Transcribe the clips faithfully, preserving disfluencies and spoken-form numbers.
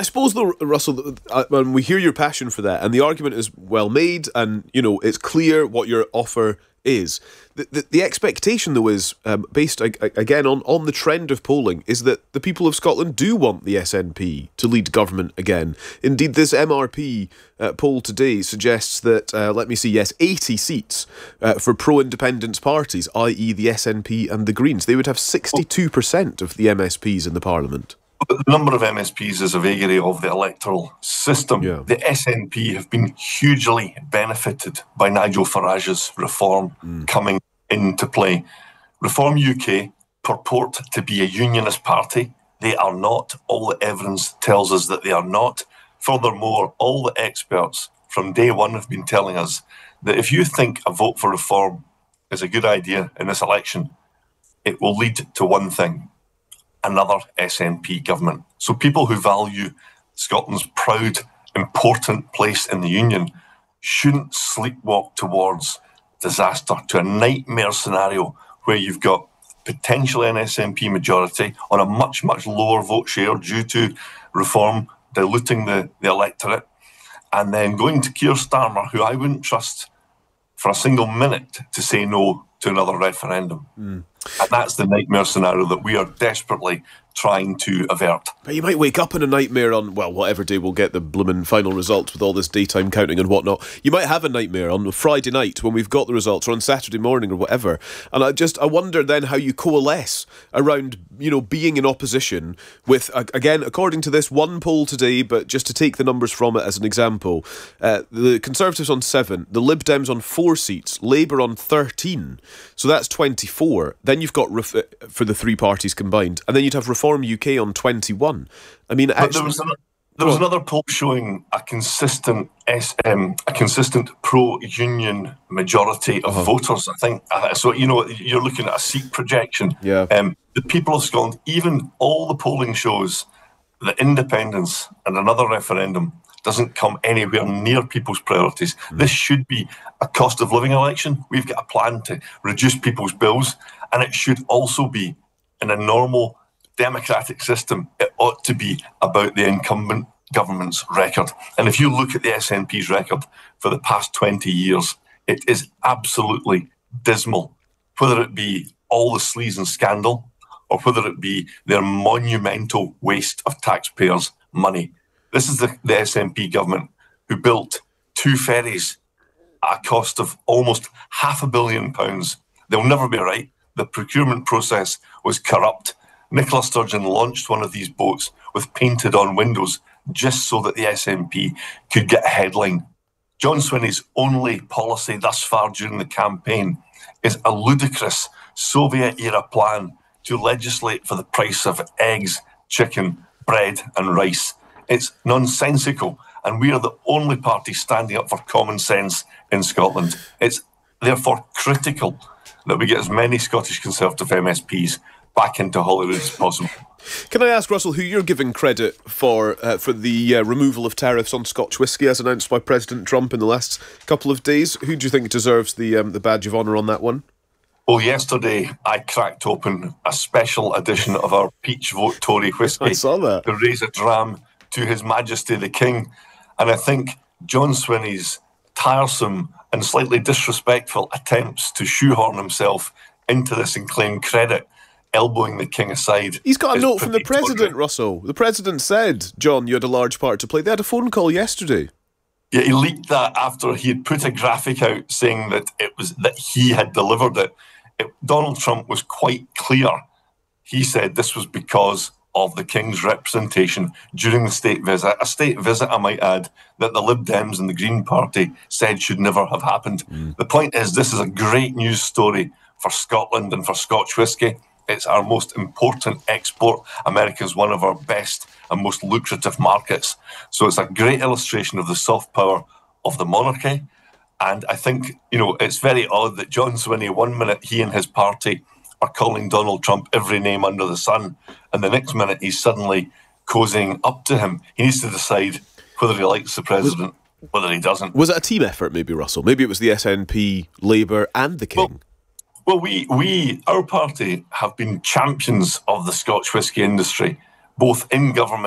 suppose, though, Russell, uh, when we hear your passion for that, and the argument is well made, and you know it's clear what your offer is. The, the, the expectation, though, is um, based again on, on the trend of polling, is that the people of Scotland do want the S N P to lead government again. Indeed, this M R P uh, poll today suggests that, uh, let me see, yes, eighty seats uh, for pro-independence parties, that is the S N P and the Greens. They would have sixty-two percent of the M S Ps in the Parliament. The number of M S Ps is a vagary of the electoral system. Yeah. The S N P have been hugely benefited by Nigel Farage's Reform mm. coming into play. Reform U K purport to be a unionist party. They are not. All the evidence tells us that they are not. Furthermore, all the experts from day one have been telling us that if you think a vote for Reform is a good idea in this election, it will lead to one thing: another S N P government. So people who value Scotland's proud, important place in the Union shouldn't sleepwalk towards disaster, to a nightmare scenario where you've got potentially an S N P majority on a much, much lower vote share due to Reform diluting the, the electorate, and then going to Keir Starmer, who I wouldn't trust for a single minute to say no to another referendum. Mm. And that's the nightmare scenario that we are desperately trying to avert. But you might wake up in a nightmare on, well, whatever day we'll get the bloomin' final results with all this daytime counting and whatnot. You might have a nightmare on Friday night when we've got the results, or on Saturday morning or whatever. And I just, I wonder then how you coalesce around, you know, being in opposition with, again, according to this one poll today, but just to take the numbers from it as an example, uh, the Conservatives on seven, the Lib Dems on four seats, Labour on thirteen. So that's twenty-four. Then you've got, ref- for the three parties combined, and then you'd have Reform U K on twenty-one. I mean, actually, there was, an, there was another poll showing a consistent S M, a consistent pro-union majority of uh-huh. voters. I think uh, so. You know, you're looking at a seat projection. Yeah. Um, the people of Scotland, even all the polling shows that independence and another referendum doesn't come anywhere near people's priorities. Mm. This should be a cost of living election. We've got a plan to reduce people's bills, and it should also be, in a normal democratic system, it ought to be about the incumbent government's record. And if you look at the S N P's record for the past twenty years, it is absolutely dismal, whether it be all the sleaze and scandal or whether it be their monumental waste of taxpayers' money. This is the, the S N P government who built two ferries at a cost of almost half a billion pounds. They'll never be right. The procurement process was corrupt. Nicola Sturgeon launched one of these boats with painted-on windows just so that the S N P could get a headline. John Swinney's only policy thus far during the campaign is a ludicrous Soviet-era plan to legislate for the price of eggs, chicken, bread and rice. It's nonsensical, and we are the only party standing up for common sense in Scotland. It's therefore critical that we get as many Scottish Conservative M S Ps back into Holyrood as possible. Can I ask, Russell, who you're giving credit for uh, for the uh, removal of tariffs on Scotch whisky as announced by President Trump in the last couple of days? Who do you think deserves the um, the badge of honour on that one? Well, yesterday I cracked open a special edition of our Peach Vote Tory whisky. I saw that. To raise a dram to His Majesty the King. And I think John Swinney's tiresome and slightly disrespectful attempts to shoehorn himself into this and claim credit, elbowing the King aside. He's got a note from the President, Russell. The President said, John, you had a large part to play. They had a phone call yesterday. Yeah, he leaked that after he had put a graphic out saying that it was that he had delivered it. it Donald Trump was quite clear. He said this was because of the King's representation during the state visit, a state visit, I might add, that the Lib Dems and the Green Party said should never have happened. Mm. The point is, this is a great news story for Scotland and for Scotch whisky. It's our most important export. America is one of our best and most lucrative markets. So it's a great illustration of the soft power of the monarchy. And I think, you know, it's very odd that John Swinney, one minute he and his party are calling Donald Trump every name under the sun, and the next minute he's suddenly cozying up to him. He needs to decide whether he likes the president, was, whether he doesn't. Was it a team effort, maybe, Russell? Maybe it was the S N P, Labour and the King? Well, well we, we, our party have been champions of the Scotch whisky industry, both in government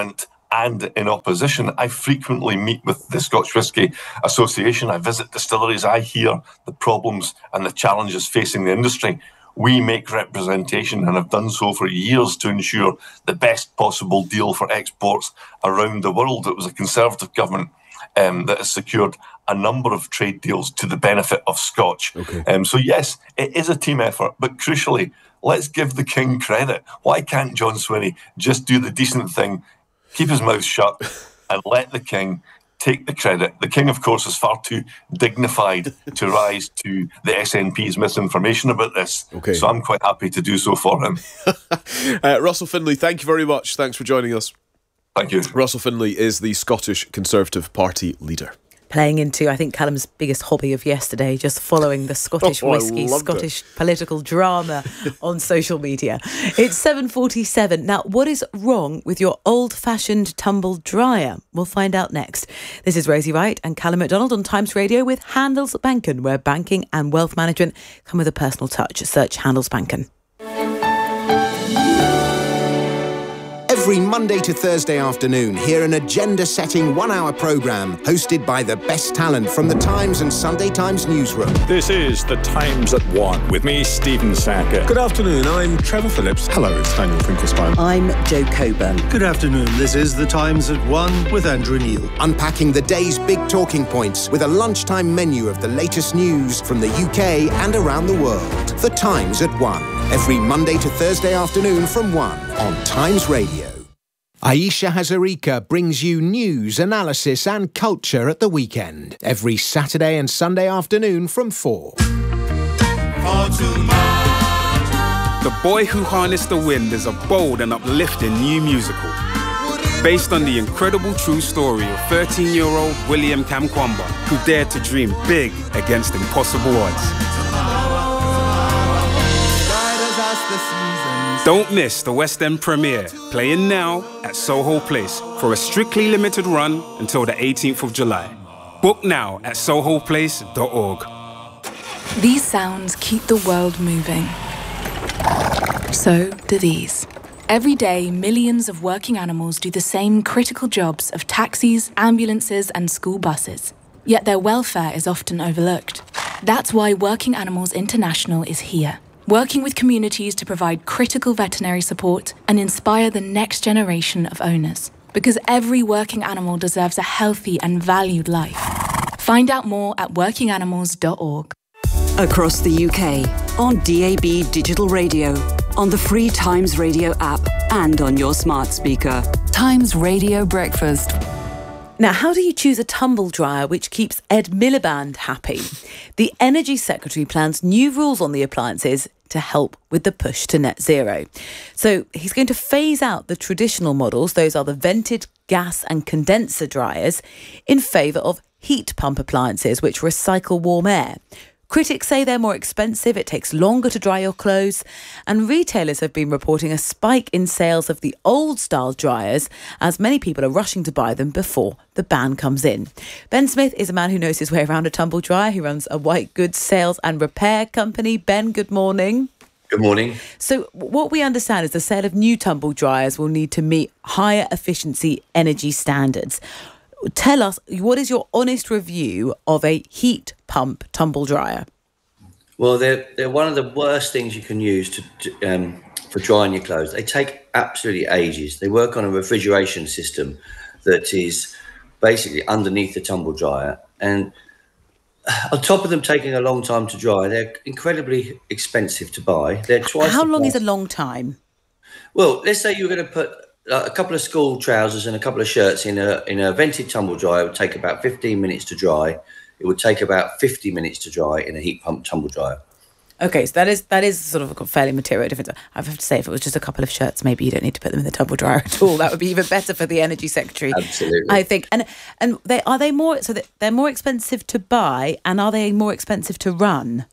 and in opposition. I frequently meet with the Scotch Whisky Association. I visit distilleries. I hear the problems and the challenges facing the industry. We make representation and have done so for years to ensure the best possible deal for exports around the world. It was a Conservative government um, that has secured a number of trade deals to the benefit of Scotch. Okay. Um, so yes, it is a team effort, but crucially, let's give the King credit. Why can't John Swinney just do the decent thing, keep his mouth shut, and let the King take the credit? The King, of course, is far too dignified to rise to the S N P's misinformation about this. Okay. So I'm quite happy to do so for him. uh, Russell Finlay, thank you very much. Thanks for joining us. Thank you. Russell Finlay is the Scottish Conservative Party leader. Playing into, I think, Callum's biggest hobby of yesterday, just following the Scottish oh, whisky, Scottish it. political drama on social media. It's seven forty-seven. Now, what is wrong with your old-fashioned tumble dryer? We'll find out next. This is Rosie Wright and Callum MacDonald on Times Radio with Handelsbanken, where banking and wealth management come with a personal touch. Search Handelsbanken. Every Monday to Thursday afternoon, hear an agenda-setting one-hour programme hosted by the best talent from the Times and Sunday Times newsroom. This is The Times at One, with me, Stephen Sacker. Good afternoon, I'm Trevor Phillips. Hello, it's Daniel Finkelstein. I'm Jo Coburn. Good afternoon, this is The Times at One with Andrew Neil. Unpacking the day's big talking points with a lunchtime menu of the latest news from the U K and around the world. The Times at One, every Monday to Thursday afternoon from one on Times Radio. Aisha Hazarika brings you news, analysis and culture at the weekend, every Saturday and Sunday afternoon from four. The Boy Who Harnessed the Wind is a bold and uplifting new musical based on the incredible true story of thirteen-year-old William Kamkwamba, who dared to dream big against impossible odds. Don't miss the West End premiere, playing now at Soho Place for a strictly limited run until the eighteenth of July. Book now at soho place dot org. These sounds keep the world moving. So do these. Every day, millions of working animals do the same critical jobs of taxis, ambulances, and school buses. Yet their welfare is often overlooked. That's why Working Animals International is here, working with communities to provide critical veterinary support and inspire the next generation of owners. Because every working animal deserves a healthy and valued life. Find out more at working animals dot org. Across the U K, on D A B Digital Radio, on the free Times Radio app, and on your smart speaker. Times Radio Breakfast. Now, how do you choose a tumble dryer which keeps Ed Miliband happy? The Energy Secretary plans new rules on the appliances to help with the push to net zero. So he's going to phase out the traditional models, those are the vented gas and condenser dryers, in favour of heat pump appliances which recycle warm air. Critics say they're more expensive, it takes longer to dry your clothes, and retailers have been reporting a spike in sales of the old-style dryers as many people are rushing to buy them before the ban comes in. Ben Smith is a man who knows his way around a tumble dryer. He runs a white goods sales and repair company. Ben, good morning. Good morning. So what we understand is the sale of new tumble dryers will need to meet higher efficiency energy standards. Tell us, what is your honest review of a heat pump tumble dryer? Well, they're they're one of the worst things you can use to, to um, for drying your clothes. They take absolutely ages. They work on a refrigeration system that is basically underneath the tumble dryer, and on top of them taking a long time to dry, they're incredibly expensive to buy. They're twice. How long is a long time? Well, let's say you're going to put a couple of school trousers and a couple of shirts in a in a vented tumble dryer. It would take about fifteen minutes to dry. It would take about fifty minutes to dry in a heat pump tumble dryer. Okay, so that is that is sort of a fairly material difference. I have to say, if it was just a couple of shirts, maybe you don't need to put them in the tumble dryer at all. That would be even better for the Energy Secretary. Absolutely, I think. And and they are they more so that they're more expensive to buy, and are they more expensive to run?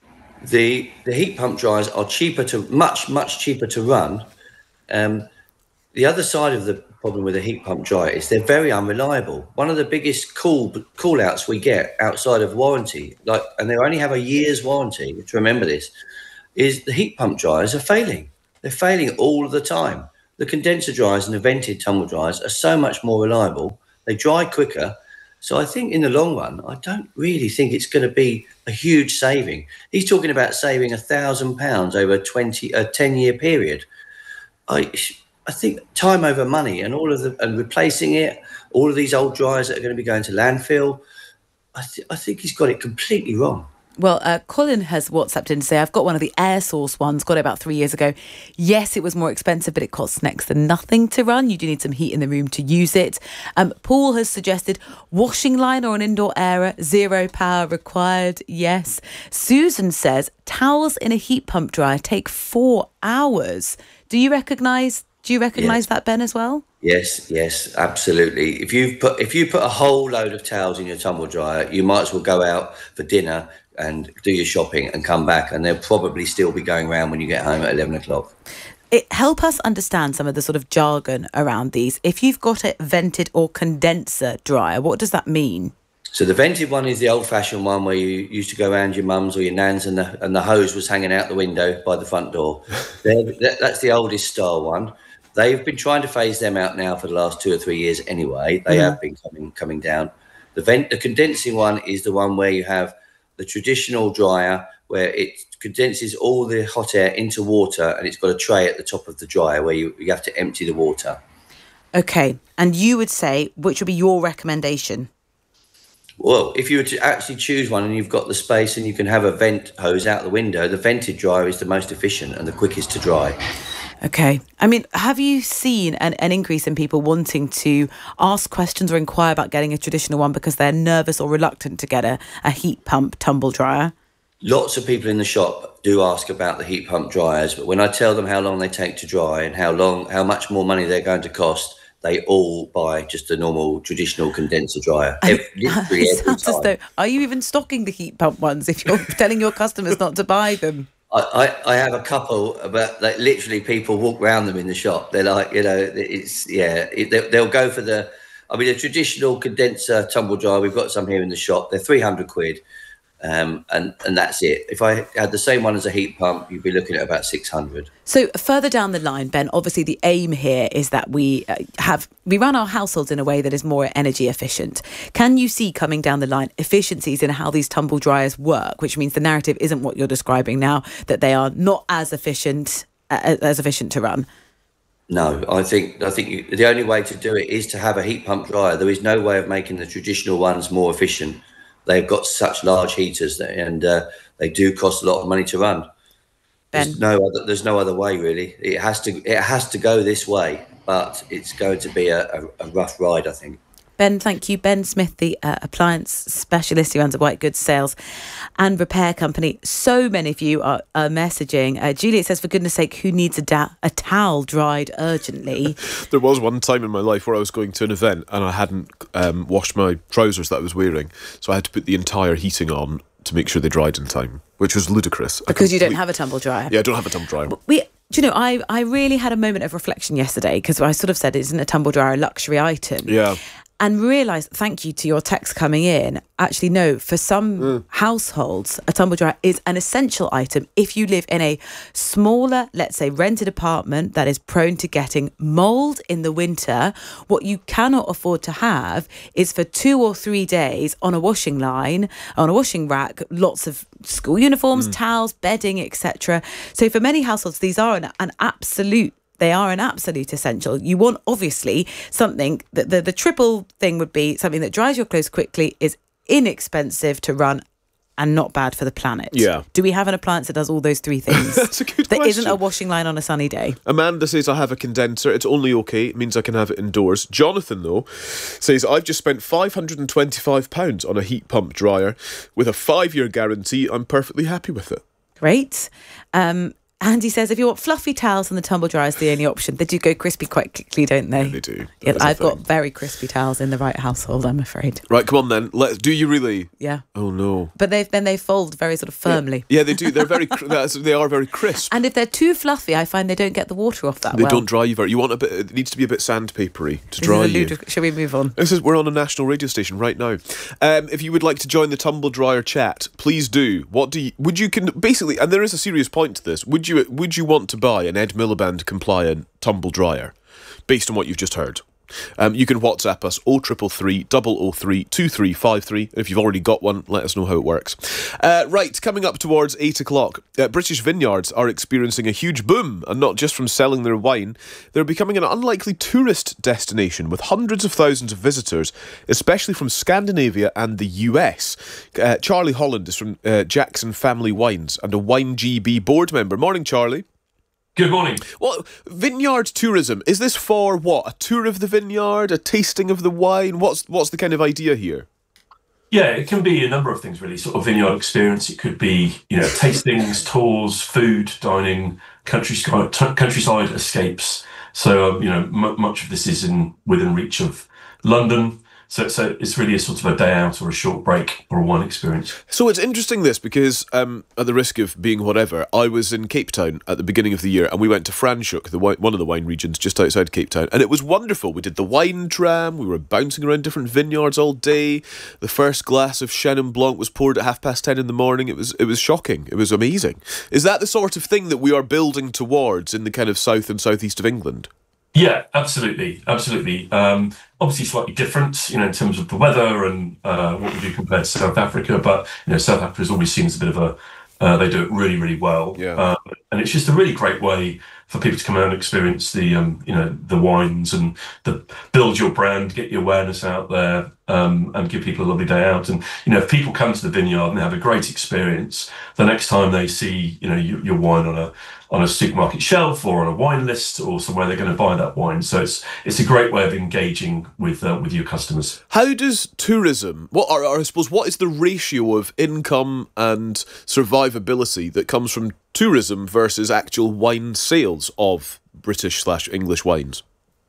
The the heat pump dryers are cheaper to much much cheaper to run. Um, the other side of the problem with a heat pump dryer is they're very unreliable. One of the biggest call call outs we get outside of warranty, like, and they only have a year's warranty, to remember this, is the heat pump dryers are failing. They're failing all of the time. the condenser dryers and the vented tumble dryers are so much more reliable. They dry quicker. So I think in the long run, I don't really think it's going to be a huge saving. He's talking about saving a thousand pounds over a twenty, a ten year period. I, I think time over money, and all of the and replacing it, all of these old dryers that are going to be going to landfill. I, th- I think he's got it completely wrong. Well, uh, Colin has WhatsApped in to say, I've got one of the air source ones, got it about three years ago. Yes, it was more expensive, but it costs next to nothing to run. You do need some heat in the room to use it. Um, Paul has suggested washing line or an indoor airer, zero power required. Yes. Susan says towels in a heat pump dryer take four hours. Do you recognise? Do you recognise yeah. that, Ben, as well? Yes, yes, absolutely. If you put if you put a whole load of towels in your tumble dryer, you might as well go out for dinner and do your shopping and come back, and they'll probably still be going around when you get home at eleven o'clock. It help us understand some of the sort of jargon around these. If you've got a vented or condenser dryer, what does that mean? So the vented one is the old-fashioned one where you used to go around your mum's or your nan's, and the and the hose was hanging out the window by the front door. that, that's the oldest style one. They've been trying to phase them out now for the last two or three years anyway. They mm. have been coming coming down. The vent, the condensing one is the one where you have the traditional dryer where it condenses all the hot air into water, and it's got a tray at the top of the dryer where you, you have to empty the water. Okay. And you would say, which would be your recommendation? Well, if you were to actually choose one and you've got the space and you can have a vent hose out the window, the vented dryer is the most efficient and the quickest to dry. Okay. I mean, have you seen an, an increase in people wanting to ask questions or inquire about getting a traditional one because they're nervous or reluctant to get a, a heat pump tumble dryer? Lots of people in the shop do ask about the heat pump dryers, but when I tell them how long they take to dry and how long, how much more money they're going to cost, they all buy just a normal traditional condenser dryer. Every, literally it every sounds time. As though, are you even stocking the heat pump ones if you're telling your customers not to buy them? I, I, I have a couple, but like literally people walk around them in the shop. They're like, you know, it's, yeah, it, they, they'll go for the, I mean, a traditional condenser tumble dryer, we've got some here in the shop, they're three hundred quid. Um, and, and that's it. If I had the same one as a heat pump, you'd be looking at about six hundred. So further down the line, Ben, obviously the aim here is that we uh, have, we run our households in a way that is more energy efficient. Can you see coming down the line efficiencies in how these tumble dryers work, which means the narrative isn't what you're describing now, that they are not as efficient, uh, as efficient to run? No, I think I think you, the only way to do it is to have a heat pump dryer. There is no way of making the traditional ones more efficient. They've got such large heaters that, and uh, they do cost a lot of money to run. Ben. There's no other, there's no other way really. It has to it has to go this way, but it's going to be a, a, a rough ride, I think. Ben, thank you. Ben Smith, the uh, appliance specialist who runs a white goods sales and repair company. So many of you are, are messaging. Uh, Juliet says, for goodness sake, who needs a, da- a towel dried urgently? There was one time in my life where I was going to an event and I hadn't um, washed my trousers that I was wearing. So I had to put the entire heating on to make sure they dried in time, which was ludicrous. Because you don't have a tumble dryer. Yeah, I don't have a tumble dryer. We... Do you know, I, I really had a moment of reflection yesterday because I sort of said, isn't a tumble dryer a luxury item? Yeah. And realised, thank you to your text coming in, actually no, for some mm. households, a tumble dryer is an essential item if you live in a smaller, let's say, rented apartment that is prone to getting mould in the winter. What you cannot afford to have is for two or three days on a washing line, on a washing rack, lots of school uniforms, mm. towels, bedding, et cetera. So for many households, these are an, an absolute They are an absolute essential. You want, obviously, something that the, the triple thing would be something that dries your clothes quickly, is inexpensive to run, and not bad for the planet. Yeah. Do we have an appliance that does all those three things? That's a good that question. Isn't a washing line on a sunny day? Amanda says, I have a condenser. It's only okay. It means I can have it indoors. Jonathan, though, says, I've just spent five hundred twenty-five pounds on a heat pump dryer. With a five-year guarantee, I'm perfectly happy with it. Great. Um... Andy says, if you want fluffy towels and the tumble dryer is the only option. They do go crispy quite quickly, don't they? Yeah, they do. Yeah, I've got very crispy towels in the right household, I'm afraid. Right, come on then. Let's. Do you really? Yeah. Oh no. But they then they fold very sort of firmly. Yeah, yeah they do. They're very. That's, they are very crisp. And if they're too fluffy, I find they don't get the water off that they well. They don't dry you very. You want a bit. It needs to be a bit sandpapery to dry you. Ludic- Shall we move on? This is. We're on a national radio station right now. Um, if you would like to join the tumble dryer chat, please do. What do you? Would you can basically? And there is a serious point to this. Would you? you would you want to buy an Ed Miliband compliant tumble dryer, based on what you've just heard? Um, you can WhatsApp us oh three three three, double oh three, two three five three. If you've already got one, let us know how it works. Uh, right, coming up towards eight o'clock, uh, British vineyards are experiencing a huge boom, and not just from selling their wine. They're becoming an unlikely tourist destination with hundreds of thousands of visitors, especially from Scandinavia and the U S. Uh, Charlie Holland is from uh, Jackson Family Wines and a Wine G B board member. Morning, Charlie. Good morning. Well, vineyard tourism, is this for what? A tour of the vineyard, a tasting of the wine? What's what's the kind of idea here? Yeah, it can be a number of things, really. Sort of vineyard experience. It could be, you know, tastings, tours, food, dining, countryside, t- countryside escapes. So, um, you know, m- much of this is in within reach of London. So, so it's really a sort of a day out or a short break or a wine experience. So it's interesting this because, um, at the risk of being whatever, I was in Cape Town at the beginning of the year and we went to Franschhoek, the one of the wine regions just outside Cape Town, and it was wonderful. We did the wine tram, we were bouncing around different vineyards all day. The first glass of Chenin Blanc was poured at half past ten in the morning. It was it was shocking. It was amazing. Is that the sort of thing that we are building towards in the kind of south and southeast of England? Yeah, absolutely, absolutely. Um, obviously, slightly different, you know, in terms of the weather and uh, what we do compared to South Africa. But you know, South Africa is always seen as a bit of a uh, they do it really, really well. Yeah. Uh, and it's just a really great way for people to come out and experience the um, you know the wines and the build your brand, get your awareness out there, um, and give people a lovely day out. And you know, if people come to the vineyard and they have a great experience, the next time they see you know your, your wine on a on a supermarket shelf or on a wine list or somewhere, they're going to buy that wine. So it's it's a great way of engaging with uh, with your customers. How does tourism, what or, or I suppose, what is the ratio of income and survivability that comes from tourism versus actual wine sales of British slash English wines?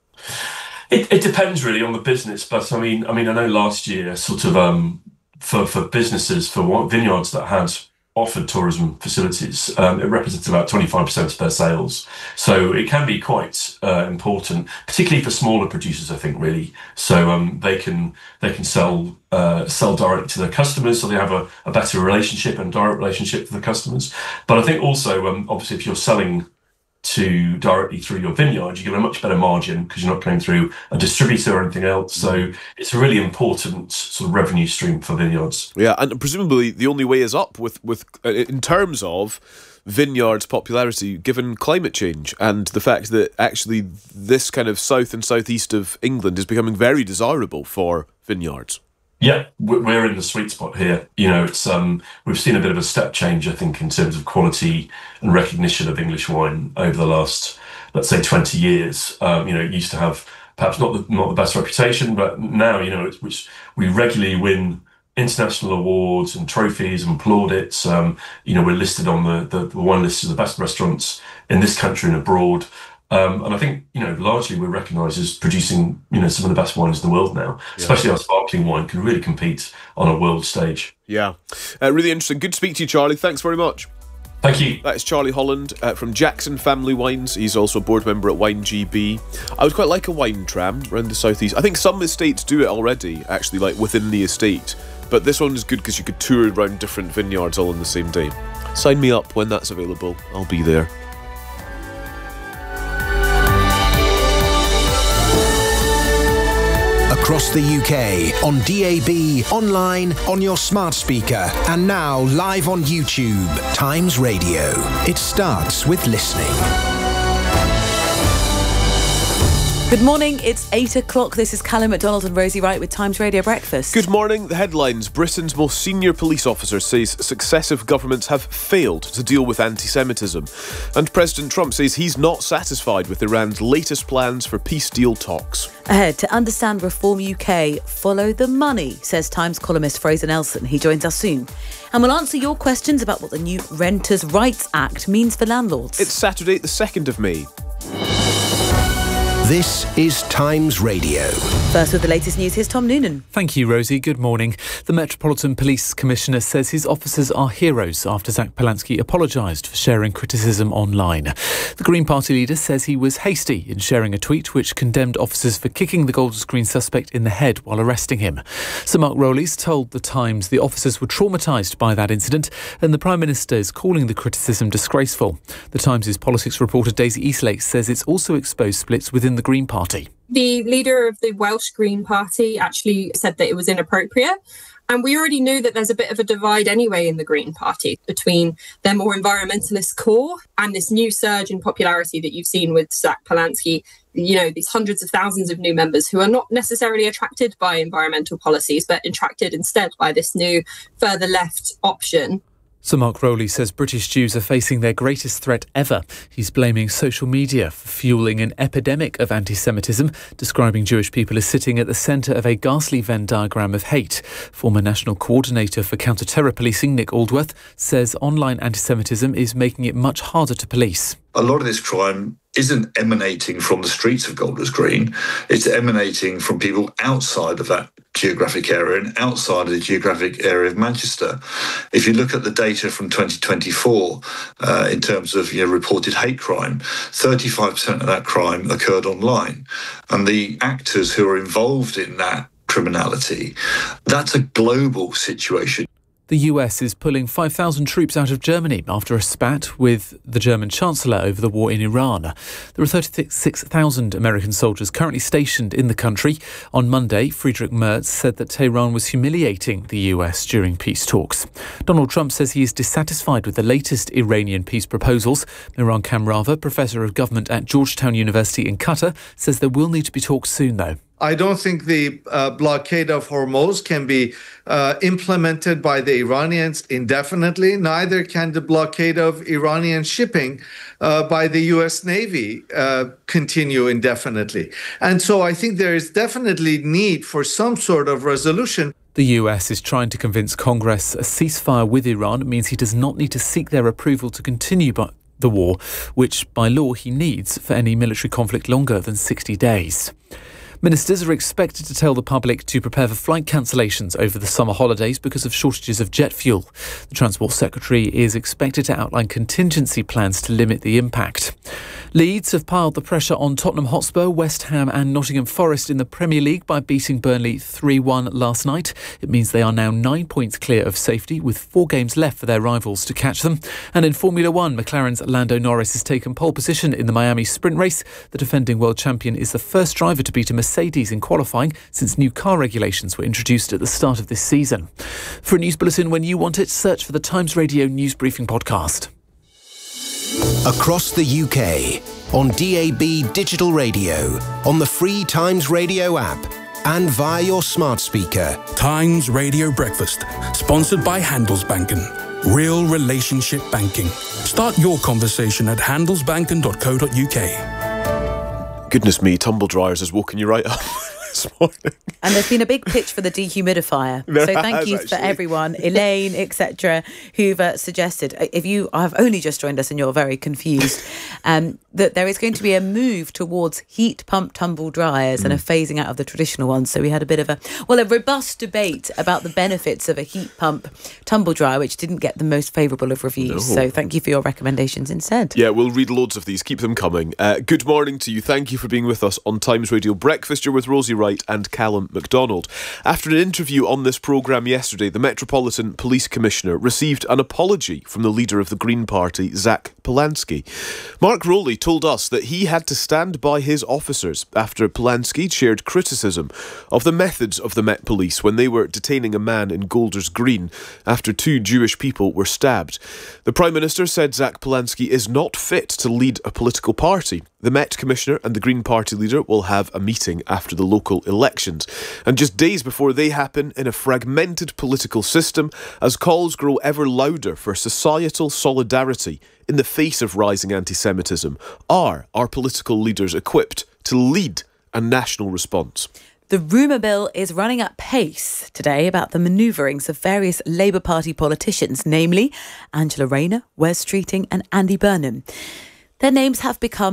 It, it depends really on the business, but I mean, I mean, I know last year, sort of um, for for businesses for vineyards that had offered tourism facilities, um, it represents about twenty-five percent of their sales. So it can be quite uh, important, particularly for smaller producers, I think, really. So um, they can they can sell uh, sell directly to their customers, so they have a, a better relationship and direct relationship with the customers. But I think also, um, obviously, if you're selling to directly through your vineyard, you get a much better margin because you're not going through a distributor or anything else. So it's a really important sort of revenue stream for vineyards. Yeah, and presumably the only way is up with, with uh, in terms of vineyards' popularity given climate change and the fact that actually this kind of south and southeast of England is becoming very desirable for vineyards. Yeah, we're in the sweet spot here. You know, it's um, we've seen a bit of a step change, I think, in terms of quality and recognition of English wine over the last, let's say, twenty years. Um, you know, it used to have perhaps not the not the best reputation, but now, you know, it's, which we regularly win international awards and trophies and plaudits. Um, you know, we're listed on the, the, the wine list of the best restaurants in this country and abroad. Um, and I think, you know, largely we're recognised as producing, you know, some of the best wines in the world now, yeah. Especially our sparkling wine can really compete on a world stage. Yeah. Uh, really interesting. Good to speak to you, Charlie. Thanks very much. Thank you. That is Charlie Holland uh, from Jackson Family Wines. He's also a board member at Wine G B. I would quite like a wine tram around the southeast. I think some estates do it already, actually, like within the estate. But this one is good because you could tour around different vineyards all on the same day. Sign me up when that's available. I'll be there. Across the U K, on D A B, online, on your smart speaker, and now live on YouTube. Times Radio. It starts with listening. Good morning, it's eight o'clock. This is Callum McDonald and Rosie Wright with Times Radio Breakfast. Good morning. The headlines. Britain's most senior police officer says successive governments have failed to deal with anti-Semitism. And President Trump says he's not satisfied with Iran's latest plans for peace deal talks. Ahead, to understand Reform U K, follow the money, says Times columnist Fraser Nelson. He joins us soon. And we'll answer your questions about what the new Renters' Rights Act means for landlords. It's Saturday, the second of May. This is Times Radio. First with the latest news, here's Tom Noonan. Thank you, Rosie. Good morning. The Metropolitan Police Commissioner says his officers are heroes after Zach Polansky apologised for sharing criticism online. The Green Party leader says he was hasty in sharing a tweet which condemned officers for kicking the Golders Green suspect in the head while arresting him. Sir Mark Rowley's told The Times the officers were traumatised by that incident and the Prime Minister is calling the criticism disgraceful. The Times' politics reporter Daisy Eastlake says it's also exposed splits within the Green Party. The leader of the Welsh Green Party actually said that it was inappropriate. And we already knew that there's a bit of a divide anyway in the Green Party between their more environmentalist core and this new surge in popularity that you've seen with Zach Polansky. You know, these hundreds of thousands of new members who are not necessarily attracted by environmental policies, but attracted instead by this new further left option. Sir Mark Rowley says British Jews are facing their greatest threat ever. He's blaming social media for fuelling an epidemic of anti-Semitism, describing Jewish people as sitting at the centre of a ghastly Venn diagram of hate. Former National Coordinator for Counter-Terror Policing, Nick Aldworth, says online anti-Semitism is making it much harder to police. A lot of this crime isn't emanating from the streets of Golders Green. It's emanating from people outside of that geographic area and outside of the geographic area of Manchester. If you look at the data from twenty twenty-four, uh, in terms of you know, reported hate crime, thirty-five percent of that crime occurred online. And the actors who are involved in that criminality, that's a global situation. The U S is pulling five thousand troops out of Germany after a spat with the German Chancellor over the war in Iran. There are thirty-six thousand American soldiers currently stationed in the country. On Monday, Friedrich Merz said that Tehran was humiliating the U S during peace talks. Donald Trump says he is dissatisfied with the latest Iranian peace proposals. Miran Kamrava, Professor of Government at Georgetown University in Qatar, says there will need to be talks soon, though. I don't think the uh, blockade of Hormuz can be uh, implemented by the Iranians indefinitely. Neither can the blockade of Iranian shipping uh, by the U S Navy uh, continue indefinitely. And so I think there is definitely need for some sort of resolution. The U S is trying to convince Congress a ceasefire with Iran means he does not need to seek their approval to continue by the war, which by law he needs for any military conflict longer than sixty days. Ministers are expected to tell the public to prepare for flight cancellations over the summer holidays because of shortages of jet fuel. The Transport Secretary is expected to outline contingency plans to limit the impact. Leeds have piled the pressure on Tottenham Hotspur, West Ham and Nottingham Forest in the Premier League by beating Burnley three one last night. It means they are now nine points clear of safety with four games left for their rivals to catch them. And in Formula One, McLaren's Lando Norris has taken pole position in the Miami sprint race. The defending world champion is the first driver to beat a Mercedes in qualifying since new car regulations were introduced at the start of this season. For a news bulletin when you want it, search for the Times Radio News Briefing podcast. Across the U K, on D A B digital radio, on the free Times Radio app, and via your smart speaker. Times Radio Breakfast, sponsored by Handelsbanken. Real relationship banking. Start your conversation at handelsbanken dot co dot uk. Goodness me, tumble dryers has woken you right up this morning. And there's been a big pitch for the dehumidifier. There so thank has, you actually. for everyone, Elaine, et cetera, who've uh, suggested, if you have only just joined us and you're very confused, um, that there is going to be a move towards heat pump tumble dryers mm. and a phasing out of the traditional ones. So we had a bit of a, well, a robust debate about the benefits of a heat pump tumble dryer, which didn't get the most favourable of reviews. No. So thank you for your recommendations instead. Yeah, we'll read loads of these. Keep them coming. Uh, good morning to you. Thank you for being with us on Times Radio Breakfast. You're with Rosie Wright and Callum MacDonald. After an interview on this programme yesterday, the Metropolitan Police Commissioner received an apology from the leader of the Green Party, Zach Polansky. Mark Rowley told us that he had to stand by his officers after Polansky shared criticism of the methods of the Met Police when they were detaining a man in Golders Green after two Jewish people were stabbed. The Prime Minister said Zach Polansky is not fit to lead a political party. The Met Commissioner and the Green Party leader will have a meeting after the local elections. And just days before they happen, in a fragmented political system, as calls grow ever louder for societal solidarity in the face of rising anti-Semitism, are our political leaders equipped to lead a national response? The rumour mill is running at pace today about the manoeuvrings of various Labour Party politicians, namely Angela Rayner, Wes Streeting and Andy Burnham. Their names have become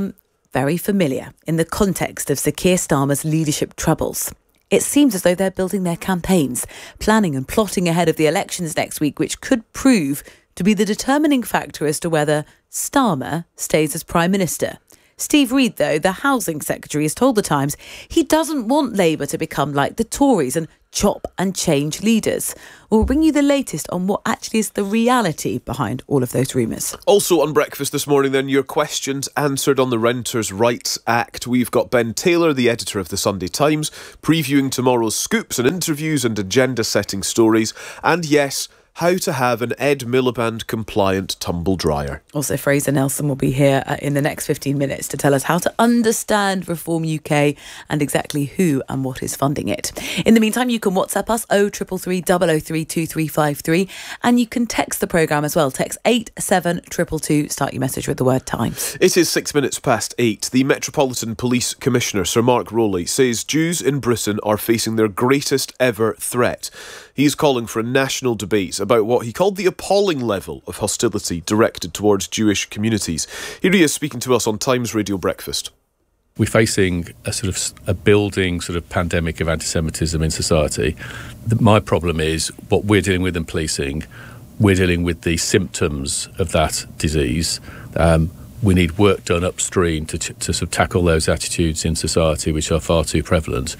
very familiar in the context of Sir Keir Starmer's leadership troubles. It seems as though they're building their campaigns, planning and plotting ahead of the elections next week, which could prove to be the determining factor as to whether Starmer stays as Prime Minister. Steve Reid, though, the Housing Secretary, has told The Times he doesn't want Labour to become like the Tories and chop and change leaders. We'll bring you the latest on what actually is the reality behind all of those rumours. Also on Breakfast this morning, then, your questions answered on the Renters' Rights Act. We've got Ben Taylor, the editor of the Sunday Times, previewing tomorrow's scoops and interviews and agenda-setting stories. And yes, how to have an Ed Miliband compliant tumble dryer. Also, Fraser Nelson will be here uh, in the next fifteen minutes to tell us how to understand Reform U K and exactly who and what is funding it. In the meantime, you can WhatsApp us oh triple three, double oh three, two three five three, and you can text the programme as well. Text eight seven two two two, start your message with the word Times. It is six minutes past eight. The Metropolitan Police Commissioner, Sir Mark Rowley, says Jews in Britain are facing their greatest ever threat. He's calling for a national debate about what he called the appalling level of hostility directed towards Jewish communities. Here he is speaking to us on Times Radio Breakfast. We're facing a sort of a building sort of pandemic of anti-Semitism in society. My problem is what we're dealing with in policing. We're dealing with the symptoms of that disease. Um, we need work done upstream to, to sort of tackle those attitudes in society which are far too prevalent.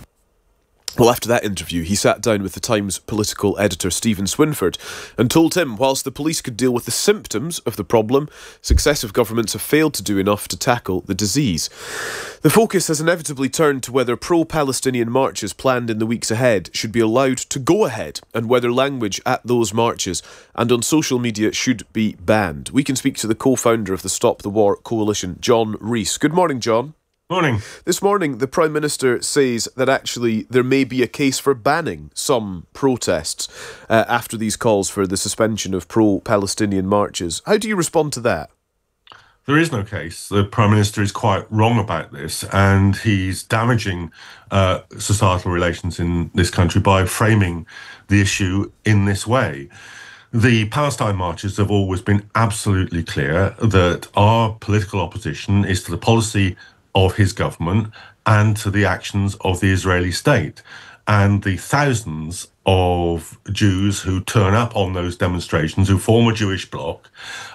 Well, after that interview, he sat down with the Times political editor Stephen Swinford and told him whilst the police could deal with the symptoms of the problem, successive governments have failed to do enough to tackle the disease. The focus has inevitably turned to whether pro-Palestinian marches planned in the weeks ahead should be allowed to go ahead and whether language at those marches and on social media should be banned. We can speak to the co-founder of the Stop the War Coalition, John Rees. Good morning, John. Morning. This morning, the Prime Minister says that actually there may be a case for banning some protests uh, after these calls for the suspension of pro-Palestinian marches. How do you respond to that? There is no case. The Prime Minister is quite wrong about this, and he's damaging uh, societal relations in this country by framing the issue in this way. The Palestine marches have always been absolutely clear that our political opposition is to the policy of his government and to the actions of the Israeli state. And the thousands of Jews who turn up on those demonstrations, who form a Jewish bloc,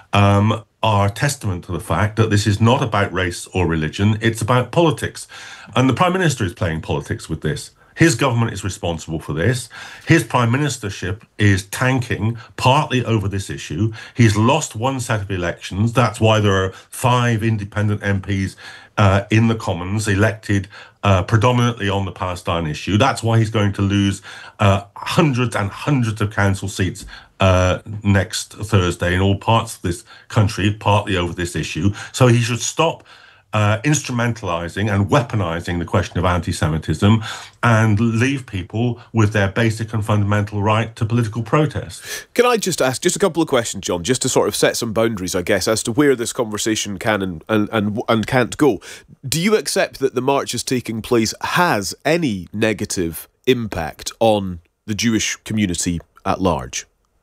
um, are testament to the fact that this is not about race or religion, it's about politics. And the Prime Minister is playing politics with this. His government is responsible for this. His prime ministership is tanking partly over this issue. He's lost one set of elections. That's why there are five independent M Ps uh, in the Commons elected uh, predominantly on the Palestine issue. That's why he's going to lose uh, hundreds and hundreds of council seats uh, next Thursday in all parts of this country, partly over this issue. So he should stop Uh, instrumentalising and weaponising the question of anti-Semitism and leave people with their basic and fundamental right to political protest. Can I just ask just a couple of questions, John, just to sort of set some boundaries, I guess, as to where this conversation can and, and, and, and can't go. Do you accept that the marches taking place has any negative impact on the Jewish community at large?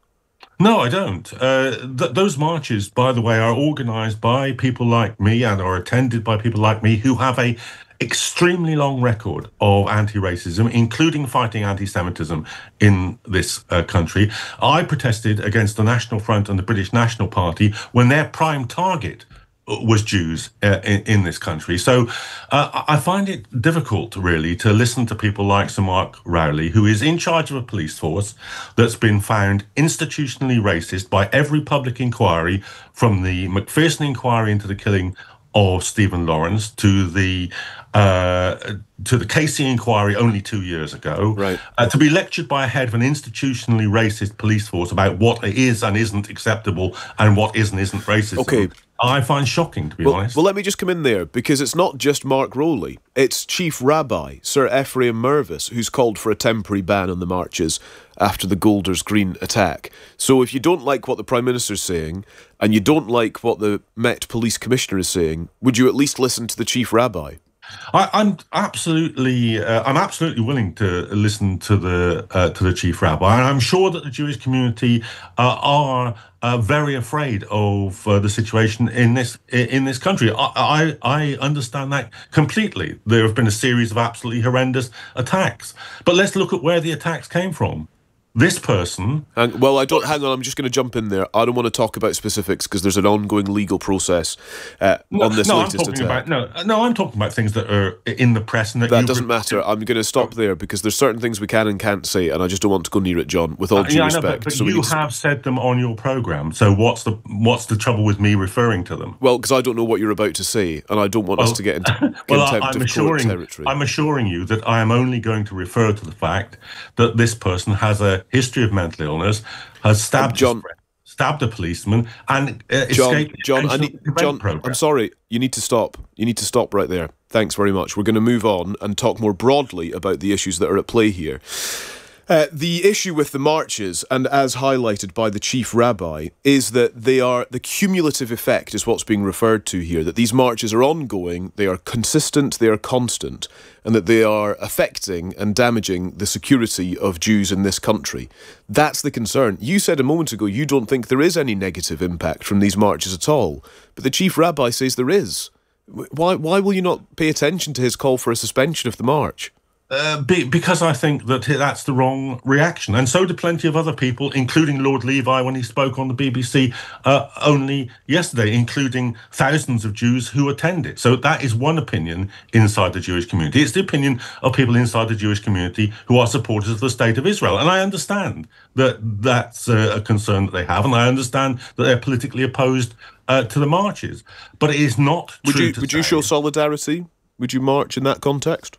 No, I don't. Uh, th- those marches, by the way, are organised by people like me and are attended by people like me who have a extremely long record of anti-racism, including fighting anti-Semitism in this uh, country. I protested against the National Front and the British National Party when their prime target was Jews uh, in, in this country. So uh, I find it difficult, really, to listen to people like Sir Mark Rowley, who is in charge of a police force that's been found institutionally racist by every public inquiry, from the Macpherson inquiry into the killing of Stephen Lawrence to the uh, to the Casey inquiry only two years ago, right. uh, to be lectured by a head of an institutionally racist police force about what is and isn't acceptable and what is and isn't racism. Okay. I find shocking, to be well, honest. Well, let me just come in there, because it's not just Mark Rowley. It's Chief Rabbi, Sir Ephraim Mervis, who's called for a temporary ban on the marches after the Golders Green attack. So if you don't like what the Prime Minister's saying, and you don't like what the Met Police Commissioner is saying, would you at least listen to the Chief Rabbi? I, I'm absolutely, uh, I'm absolutely willing to listen to the uh, to the Chief Rabbi, and I'm sure that the Jewish community uh, are uh, very afraid of uh, the situation in this in this country. I, I I understand that completely. There have been a series of absolutely horrendous attacks, but let's look at where the attacks came from. This person... And, well, I don't... Hang on, I'm just going to jump in there. I don't want to talk about specifics because there's an ongoing legal process uh, no, on this no, latest I'm talking attack. About, no, no, I'm talking about things that are in the press and that... That doesn't matter. I'm going to stop there because there's certain things we can and can't say, and I just don't want to go near it, John, with all uh, due yeah, respect. I know, but, but so you to... have said them on your programme, so what's the what's the trouble with me referring to them? Well, because I don't know what you're about to say, and I don't want well, us to get into well, contempt I'm of court assuring, territory. I'm assuring you that I am only going to refer to the fact that this person has a history of mental illness, has stabbed um, John, his friend, stabbed a policeman, and uh, John, escaped. John, I need, John, program. I'm sorry. You need to stop. You need to stop right there. Thanks very much. We're going to move on and talk more broadly about the issues that are at play here. Uh, the issue with the marches, and as highlighted by the chief rabbi, is that they are the cumulative effect is what's being referred to here, that these marches are ongoing, they are consistent, they are constant, and that they are affecting and damaging the security of Jews in this country. That's the concern. You said a moment ago you don't think there is any negative impact from these marches at all, but the chief rabbi says there is. Why, why will you not pay attention to his call for a suspension of the march? Uh, be, because I think that that's the wrong reaction. And so do plenty of other people, including Lord Levi when he spoke on the B B C uh, only yesterday, including thousands of Jews who attend it. So that is one opinion inside the Jewish community. It's the opinion of people inside the Jewish community who are supporters of the State of Israel. And I understand that that's a concern that they have, and I understand that they're politically opposed uh, to the marches. But it is not would true you, to Would say, you show solidarity? Would you march in that context?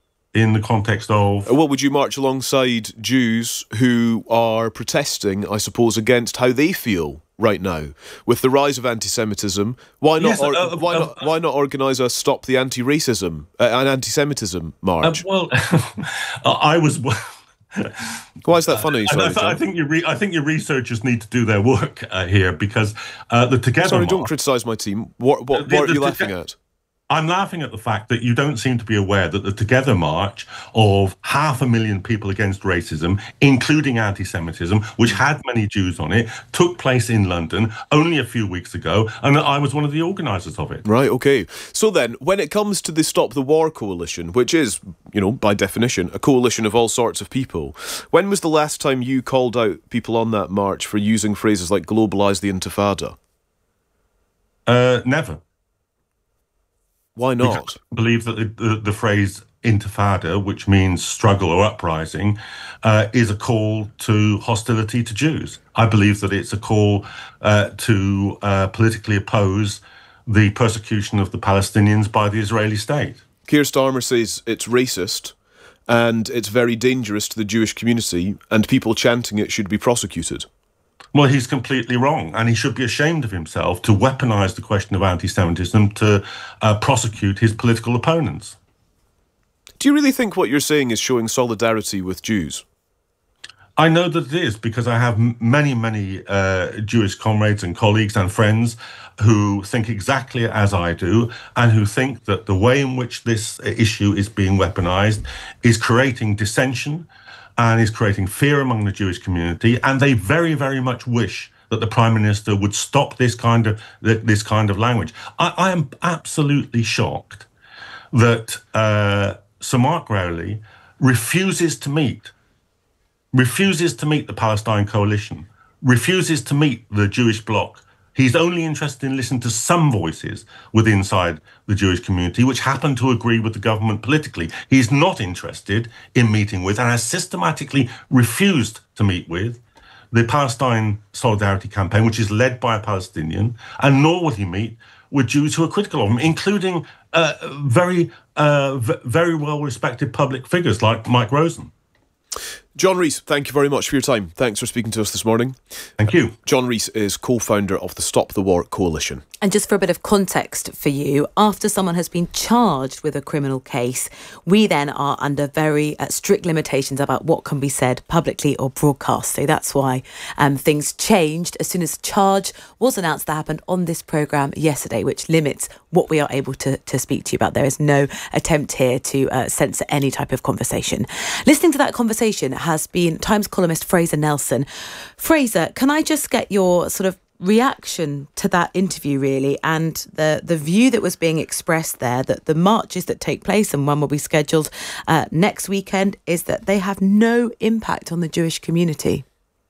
In the context of... Well, would you march alongside Jews who are protesting, I suppose, against how they feel right now with the rise of anti-Semitism? Why not? Yes, or, uh, why uh, not? Why not organise a Stop the Anti-Racism uh, and Anti-Semitism march? Uh, well, I was. Why is that funny? Sorry, I, th- I think your re- I think your researchers need to do their work uh, here because uh, the Together. Sorry, march, don't criticise my team. What what, what the, are you laughing toge- at? I'm laughing at the fact that you don't seem to be aware that the Together march of half a million people against racism, including anti-Semitism, which had many Jews on it, took place in London only a few weeks ago, and that I was one of the organisers of it. Right, okay. So then, when it comes to the Stop the War coalition, which is, you know, by definition, a coalition of all sorts of people, when was the last time you called out people on that march for using phrases like globalise the Intifada? Uh, never. Why not? Because I believe that the, the, the phrase intifada, which means struggle or uprising, uh, is a call to hostility to Jews. I believe that it's a call uh, to uh, politically oppose the persecution of the Palestinians by the Israeli state. Keir Starmer says it's racist and it's very dangerous to the Jewish community, and people chanting it should be prosecuted. Well, he's completely wrong, and he should be ashamed of himself to weaponise the question of anti-Semitism to uh, prosecute his political opponents. Do you really think what you're saying is showing solidarity with Jews? I know that it is, because I have m- many, many uh, Jewish comrades and colleagues and friends who think exactly as I do, and who think that the way in which this issue is being weaponised is creating dissension and is creating fear among the Jewish community, and they very, very much wish that the Prime Minister would stop this kind of this kind of language. I, I am absolutely shocked that uh, Sir Mark Rowley refuses to meet, refuses to meet the Palestine Coalition, refuses to meet the Jewish bloc. He's only interested in listening to some voices within inside the Jewish community, which happen to agree with the government politically. He's not interested in meeting with, and has systematically refused to meet with, the Palestine Solidarity Campaign, which is led by a Palestinian, and nor will he meet with Jews who are critical of him, including uh, very, uh, v- very well-respected public figures like Mike Rosen. John Rees, thank you very much for your time. Thanks for speaking to us this morning. Thank you. John Rees is co-founder of the Stop the War Coalition. And just for a bit of context for you, after someone has been charged with a criminal case, we then are under very uh, strict limitations about what can be said publicly or broadcast. So that's why um, things changed as soon as charge was announced. That happened on this programme yesterday, which limits what we are able to, to speak to you about. There is no attempt here to uh, censor any type of conversation. Listening to that conversation has been Times columnist Fraser Nelson. Fraser, can I just get your sort of reaction to that interview, really, and the the view that was being expressed there, that the marches that take place, and one will be scheduled uh, next weekend, is that they have no impact on the Jewish community?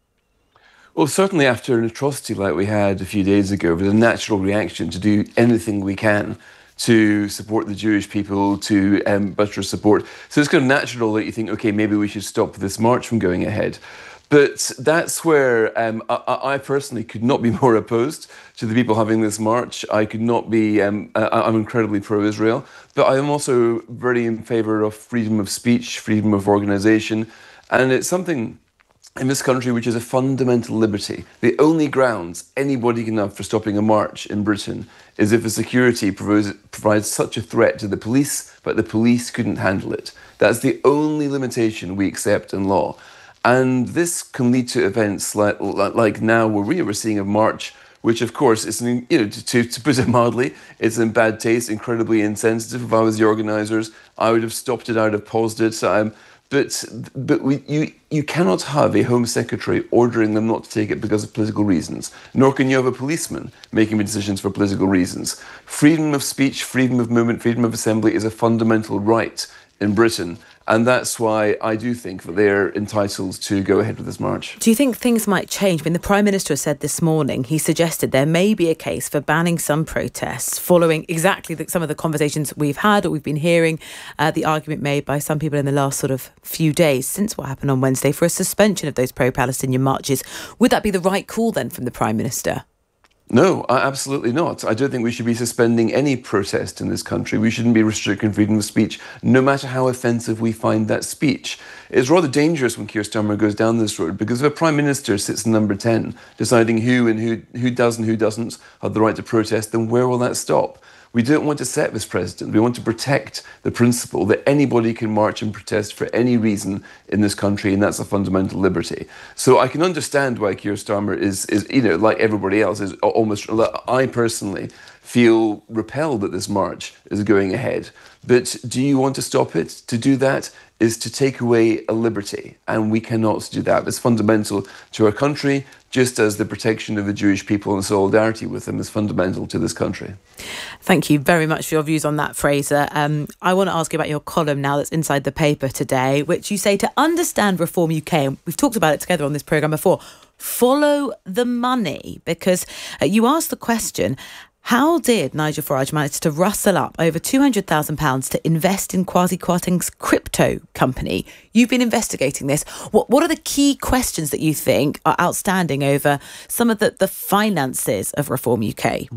Well, certainly after an atrocity like we had a few days ago, it was a natural reaction to do anything we can to support the Jewish people, to um, buttress support. So it's kind of natural that you think, OK, maybe we should stop this march from going ahead. But that's where um, I, I personally could not be more opposed to the people having this march. I could not be, um, I'm incredibly pro-Israel, but I am also very in favour of freedom of speech, freedom of organisation, and it's something in this country which is a fundamental liberty. The only grounds anybody can have for stopping a march in Britain is if the security provides, provides such a threat to the police, but the police couldn't handle it. That's the only limitation we accept in law. And this can lead to events like, like now where we were seeing a march, which of course is, you know, to, to put it mildly, it's in bad taste, incredibly insensitive. If I was the organisers, I would have stopped it, I would have paused it. Um, but but we, you, you cannot have a Home Secretary ordering them not to take it because of political reasons, nor can you have a policeman making decisions for political reasons. Freedom of speech, freedom of movement, freedom of assembly is a fundamental right in Britain. And that's why I do think that they're entitled to go ahead with this march. Do you think things might change? I mean, the Prime Minister said this morning, he suggested there may be a case for banning some protests following exactly the, some of the conversations we've had or we've been hearing, uh, the argument made by some people in the last sort of few days since what happened on Wednesday for a suspension of those pro-Palestinian marches. Would that be the right call then from the Prime Minister? No, absolutely not. I don't think we should be suspending any protest in this country. We shouldn't be restricting freedom of speech, no matter how offensive we find that speech. It's rather dangerous when Keir Starmer goes down this road, because if a Prime Minister sits in number ten, deciding who and who, who does and who doesn't have the right to protest, then where will that stop? We don't want to set this precedent. We want to protect the principle that anybody can march and protest for any reason in this country, and that's a fundamental liberty. So I can understand why Keir Starmer is, is you know, like everybody else, is almost. I personally feel repelled that this march is going ahead. But do you want to stop it? To do that is to take away a liberty, and we cannot do that. It's fundamental to our country, just as the protection of the Jewish people and solidarity with them is fundamental to this country. Thank you very much for your views on that, Fraser. Um, I want to ask you about your column now that's inside the paper today, which you say to understand Reform U K, and we've talked about it together on this programme before, follow the money, because uh, you asked the question, how did Nigel Farage manage to rustle up over two hundred thousand pounds to invest in Kwasi Kwarteng's crypto company? You've been investigating this. What what are the key questions that you think are outstanding over some of the, the finances of Reform U K?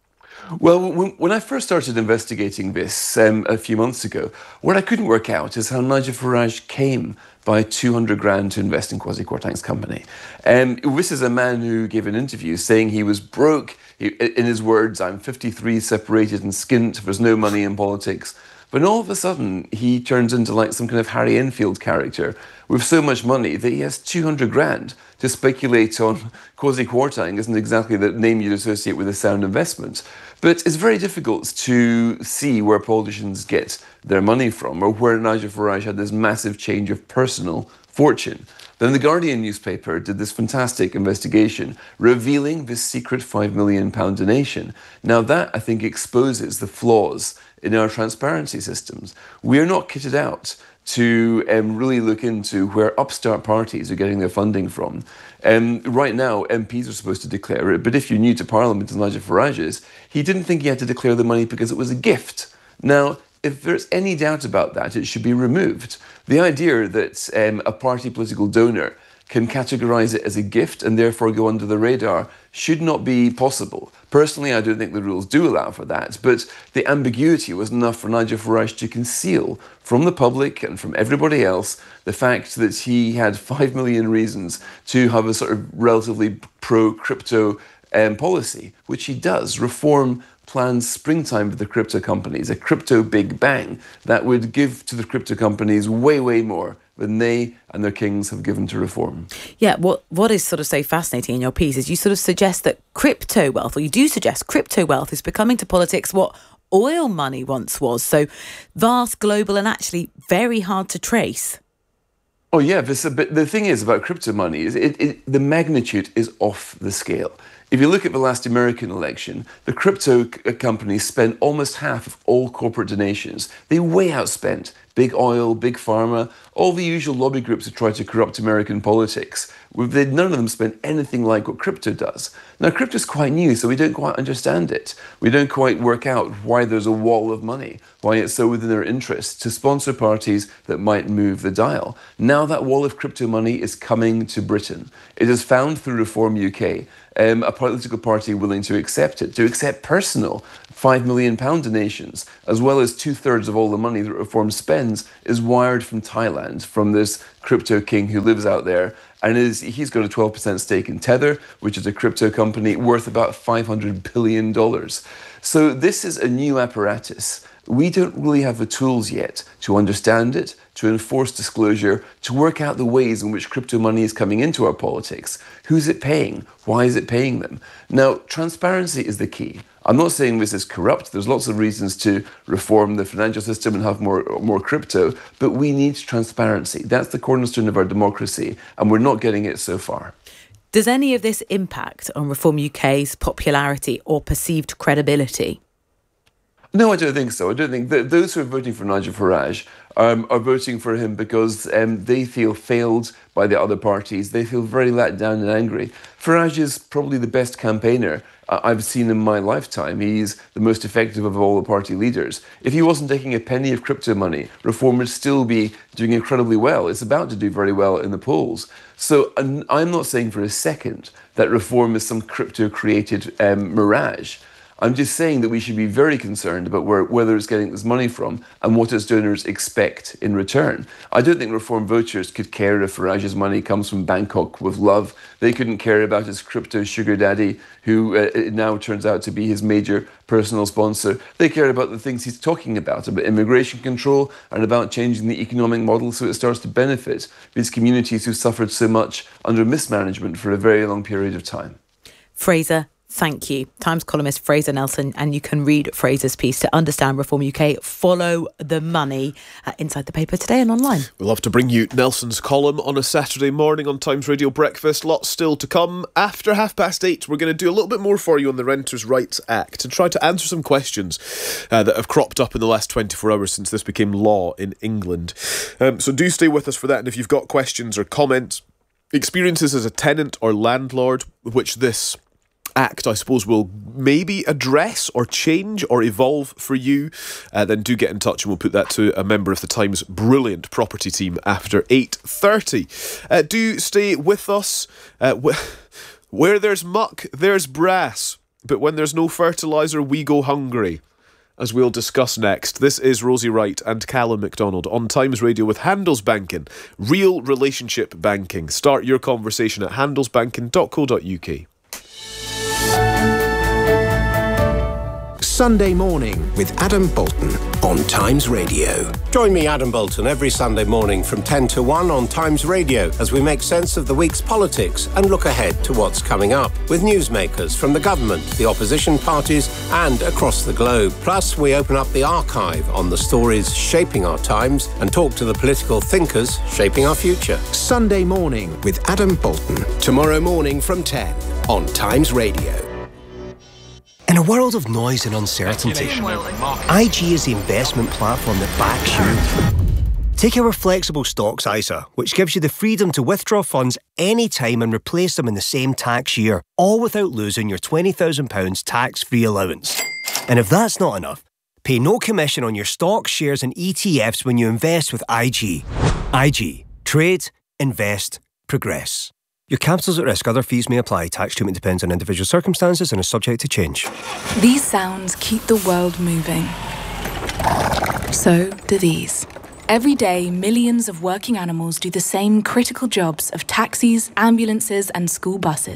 Well, when I first started investigating this um, a few months ago, what I couldn't work out is how Nigel Farage came by two hundred grand to invest in Kwasi Kwarteng's company. Um, this is a man who gave an interview saying he was broke. He, in his words, I'm fifty-three, separated and skint, there's no money in politics. But all of a sudden, he turns into like some kind of Harry Enfield character with so much money that he has two hundred grand to speculate on. Kwasi Kwarteng isn't exactly the name you'd associate with a sound investment. But it's very difficult to see where politicians get their money from, or where Nigel Farage had this massive change of personal fortune. Then the Guardian newspaper did this fantastic investigation revealing this secret five million pound donation. Now that, I think, exposes the flaws in our transparency systems. We're not kitted out to um, really look into where upstart parties are getting their funding from. Um, right now, M Ps are supposed to declare it, but if you're new to Parliament, as Nigel Farage is, he didn't think he had to declare the money because it was a gift. Now, if there's any doubt about that, it should be removed. The idea that um, a party political donor can categorise it as a gift and therefore go under the radar should not be possible. Personally, I don't think the rules do allow for that, but the ambiguity was enough for Nigel Farage to conceal from the public and from everybody else the fact that he had five million reasons to have a sort of relatively pro-crypto um, policy, which he does, reform plans springtime for the crypto companies, a crypto big bang that would give to the crypto companies way, way more than they and their kings have given to reform. Yeah, what what is sort of so fascinating in your piece is you sort of suggest that crypto wealth, or you do suggest crypto wealth is becoming to politics what oil money once was. So vast, global, and actually very hard to trace. Oh yeah, this, but the thing is about crypto money is it, it, the magnitude is off the scale. If you look at the last American election, the crypto c- companies spent almost half of all corporate donations. They way outspent big oil, big pharma, all the usual lobby groups that try to corrupt American politics. They, none of them spent anything like what crypto does. Now, crypto is quite new, so we don't quite understand it. We don't quite work out why there's a wall of money, why it's so within their interest to sponsor parties that might move the dial. Now that wall of crypto money is coming to Britain. It is found through Reform U K. Um, a political party willing to accept it, to accept personal five million pound donations, as well as two-thirds of all the money that Reform spends is wired from Thailand, from this crypto king who lives out there. And is he's got a twelve percent stake in Tether, which is a crypto company worth about five hundred billion dollars. So this is a new apparatus. We don't really have the tools yet to understand it, to enforce disclosure, to work out the ways in which crypto money is coming into our politics. Who's it paying? Why is it paying them? Now, transparency is the key. I'm not saying this is corrupt. There's lots of reasons to reform the financial system and have more, more crypto, but we need transparency. That's the cornerstone of our democracy, and we're not getting it so far. Does any of this impact on Reform U K's popularity or perceived credibility? No, I don't think so. I don't think that those who are voting for Nigel Farage um, are voting for him because um, they feel failed by the other parties. They feel very let down and angry. Farage is probably the best campaigner uh, I've seen in my lifetime. He's the most effective of all the party leaders. If he wasn't taking a penny of crypto money, Reform would still be doing incredibly well. It's about to do very well in the polls. So um, I'm not saying for a second that Reform is some crypto-created um, mirage. I'm just saying that we should be very concerned about where, whether it's getting this money from and what its donors expect in return. I don't think Reform voters could care if Farage's money comes from Bangkok with love. They couldn't care about his crypto sugar daddy, who uh, it now turns out to be his major personal sponsor. They care about the things he's talking about, about immigration control and about changing the economic model so it starts to benefit these communities who suffered so much under mismanagement for a very long period of time. Fraser, thank you. Times columnist Fraser Nelson, and you can read Fraser's piece to understand Reform U K. Follow the money uh, inside the paper today and online. We'll have to bring you Nelson's column on a Saturday morning on Times Radio Breakfast. Lots still to come. After half past eight, we're going to do a little bit more for you on the Renters' Rights Act to try to answer some questions uh, that have cropped up in the last twenty-four hours since this became law in England. Um, so do stay with us for that. And if you've got questions or comments, experiences as a tenant or landlord, which this Act, I suppose, will maybe address or change or evolve for you, uh, then do get in touch and we'll put that to a member of the Times' brilliant property team after eight thirty. Uh, do stay with us. Uh, wh- where there's muck, there's brass. But when there's no fertiliser, we go hungry. As we'll discuss next, this is Rosie Wright and Callum MacDonald on Times Radio with Handelsbanken, real relationship banking. Start your conversation at handelsbanken dot co dot uk. Sunday Morning with Adam Bolton on Times Radio. Join me, Adam Bolton, every Sunday morning from ten to one on Times Radio as we make sense of the week's politics and look ahead to what's coming up with newsmakers from the government, the opposition parties and across the globe. Plus, we open up the archive on the stories shaping our times and talk to the political thinkers shaping our future. Sunday Morning with Adam Bolton. Tomorrow morning from ten on Times Radio. In a world of noise and uncertainty, I G is the investment platform that backs you. Take our flexible stocks I S A, which gives you the freedom to withdraw funds anytime and replace them in the same tax year, all without losing your twenty thousand pounds tax-free allowance. And if that's not enough, pay no commission on your stocks, shares and E T Fs when you invest with I G. I G. Trade, invest, progress. Your capital's at risk. Other fees may apply. Tax treatment depends on individual circumstances and is subject to change. These sounds keep the world moving. So do these. Every day, millions of working animals do the same critical jobs of taxis, ambulances, and school buses.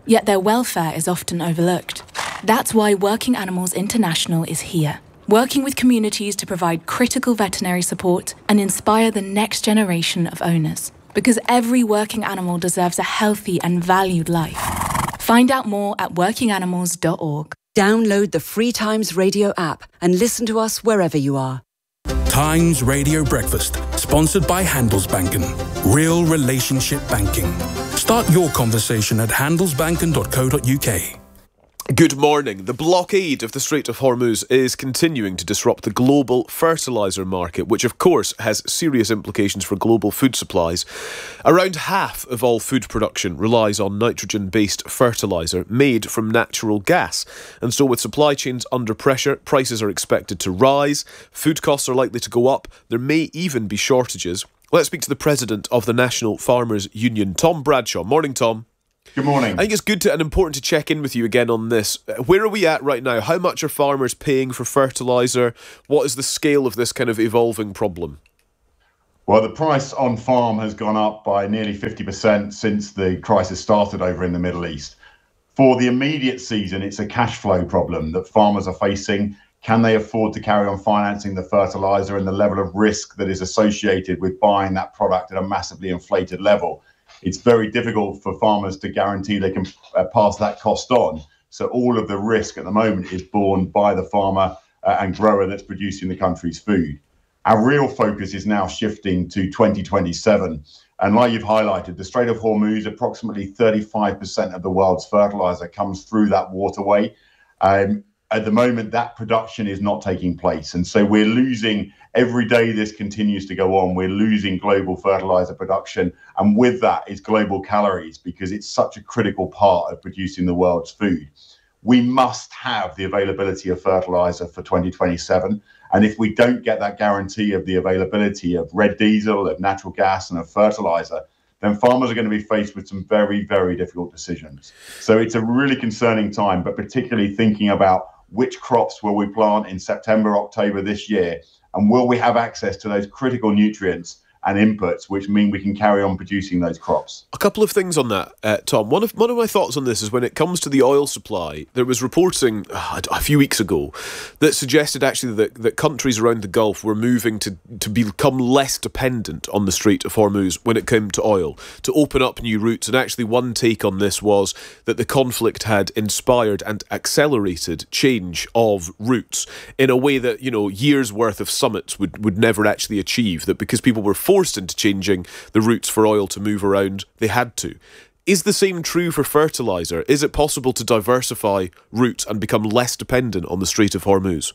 Yet their welfare is often overlooked. That's why Working Animals International is here, working with communities to provide critical veterinary support and inspire the next generation of owners. Because every working animal deserves a healthy and valued life. Find out more at working animals dot org. Download the Free Times Radio app and listen to us wherever you are. Times Radio Breakfast, sponsored by Handelsbanken. Real relationship banking. Start your conversation at handelsbanken dot co dot uk. Good morning. The blockade of the Strait of Hormuz is continuing to disrupt the global fertiliser market, which of course has serious implications for global food supplies. Around half of all food production relies on nitrogen-based fertiliser made from natural gas. And so with supply chains under pressure, prices are expected to rise, food costs are likely to go up, there may even be shortages. Let's speak to the president of the National Farmers Union, Tom Bradshaw. Morning, Tom. Good morning. I think it's good to, and important to check in with you again on this. Where are we at right now? How much are farmers paying for fertiliser? What is the scale of this kind of evolving problem? Well, the price on farm has gone up by nearly fifty percent since the crisis started over in the Middle East. For the immediate season, it's a cash flow problem that farmers are facing. Can they afford to carry on financing the fertiliser and the level of risk that is associated with buying that product at a massively inflated level? It's very difficult for farmers to guarantee they can uh, pass that cost on. So all of the risk at the moment is borne by the farmer uh, and grower that's producing the country's food. Our real focus is now shifting to twenty twenty-seven. And like you've highlighted, the Strait of Hormuz, approximately thirty-five percent of the world's fertilizer comes through that waterway. Um, at the moment, that production is not taking place. And so we're losing, every day this continues to go on, we're losing global fertilizer production. And with that is global calories, because it's such a critical part of producing the world's food. We must have the availability of fertilizer for twenty twenty-seven. And if we don't get that guarantee of the availability of red diesel, of natural gas and of fertilizer, then farmers are going to be faced with some very, very difficult decisions. So it's a really concerning time, but particularly thinking about which crops will we plant in September, October this year, and will we have access to those critical nutrients and inputs, which mean we can carry on producing those crops. A couple of things on that, uh, Tom. One of one of my thoughts on this is when it comes to the oil supply, there was reporting uh, a few weeks ago that suggested actually that, that countries around the Gulf were moving to, to become less dependent on the Strait of Hormuz when it came to oil, to open up new routes. And actually one take on this was that the conflict had inspired and accelerated change of routes in a way that, you know, years worth of summits would, would never actually achieve, that because people were forced forced into changing the routes for oil to move around, they had to. Is the same true for fertiliser? Is it possible to diversify routes and become less dependent on the Strait of Hormuz?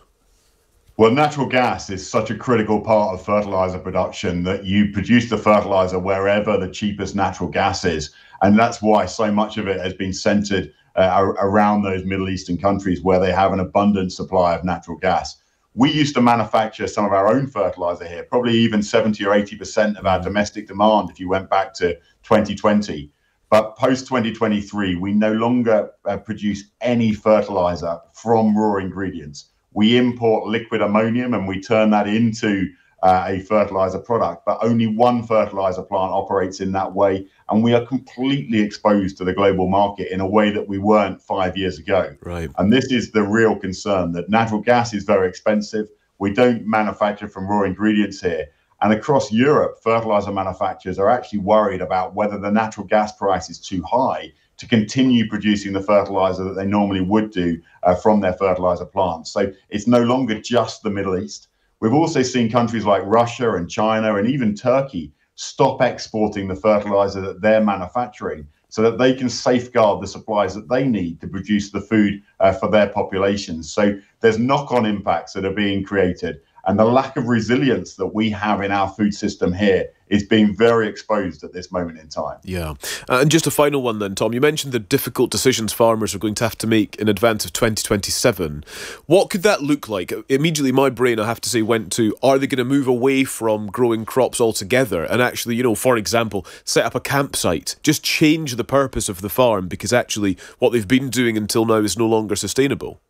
Well, natural gas is such a critical part of fertiliser production that you produce the fertiliser wherever the cheapest natural gas is. And that's why so much of it has been centred uh, around those Middle Eastern countries where they have an abundant supply of natural gas. We used to manufacture some of our own fertiliser here, probably even seventy or eighty percent of our domestic demand if you went back to twenty twenty. But post twenty twenty-three, we no longer uh, produce any fertiliser from raw ingredients. We import liquid ammonium and we turn that into uh, a fertiliser product, but only one fertiliser plant operates in that way. And we are completely exposed to the global market in a way that we weren't five years ago. Right. And this is the real concern, that natural gas is very expensive. We don't manufacture from raw ingredients here. And across Europe, fertiliser manufacturers are actually worried about whether the natural gas price is too high to continue producing the fertiliser that they normally would do uh, from their fertiliser plants. So it's no longer just the Middle East. We've also seen countries like Russia and China and even Turkey stop exporting the fertiliser that they're manufacturing so that they can safeguard the supplies that they need to produce the food uh, for their populations. So there's knock-on impacts that are being created. And the lack of resilience that we have in our food system here is being very exposed at this moment in time. Yeah. Uh, and just a final one then, Tom. You mentioned the difficult decisions farmers are going to have to make in advance of twenty twenty-seven. What could that look like? Immediately my brain, I have to say, went to, are they going to move away from growing crops altogether and actually, you know, for example, set up a campsite, just change the purpose of the farm because actually what they've been doing until now is no longer sustainable?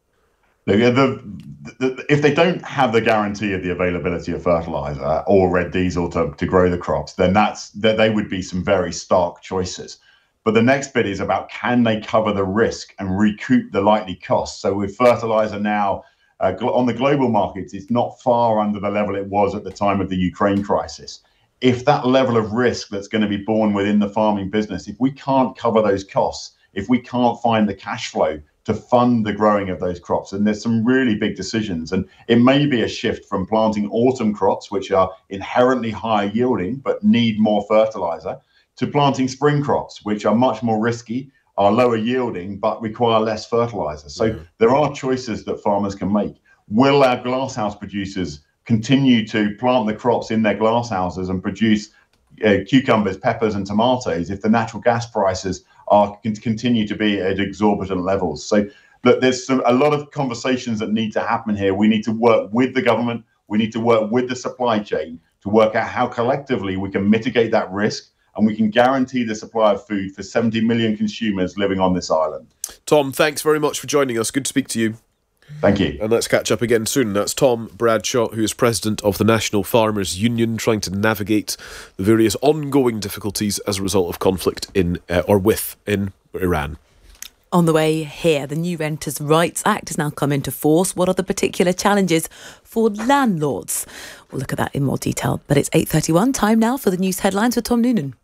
The, the, the, if they don't have the guarantee of the availability of fertiliser or red diesel to, to grow the crops, then that's that they would be some very stark choices. But the next bit is about, can they cover the risk and recoup the likely costs? So with fertilizer now uh, gl- on the global markets, it's not far under the level it was at the time of the Ukraine crisis. If that level of risk that's going to be borne within the farming business, if we can't cover those costs, if we can't find the cash flow to fund the growing of those crops, and there's some really big decisions, and it may be a shift from planting autumn crops, which are inherently higher yielding but need more fertilizer, to planting spring crops, which are much more risky, are lower yielding, but require less fertilizer. So yeah. there are choices that farmers can make. Will our glasshouse producers continue to plant the crops in their glasshouses and produce uh, cucumbers, peppers and tomatoes if the natural gas prices are can continue to be at exorbitant levels? So look, there's some, a lot of conversations that need to happen here. We need to work with the government. We need to work with the supply chain to work out how collectively we can mitigate that risk and we can guarantee the supply of food for seventy million consumers living on this island. Tom, thanks very much for joining us. Good to speak to you. Thank you. And let's catch up again soon. That's Tom Bradshaw, who is president of the National Farmers Union, trying to navigate the various ongoing difficulties as a result of conflict in uh, or with in Iran. On the way here, the new Renters' Rights Act has now come into force. What are the particular challenges for landlords? We'll look at that in more detail. But it's eight thirty-one, time now for the news headlines with Tom Noonan.